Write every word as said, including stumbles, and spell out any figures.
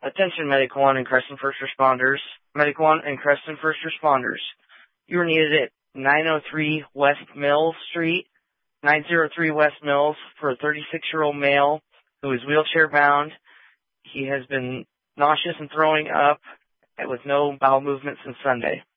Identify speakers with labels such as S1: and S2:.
S1: Attention Medic one and Creston First Responders. Medic one and Creston First Responders. You are needed at nine oh three West Mills Street, nine oh three West Mills, for a thirty-six-year-old male who is wheelchair-bound. He has been nauseous and throwing up with no bowel movement since Sunday.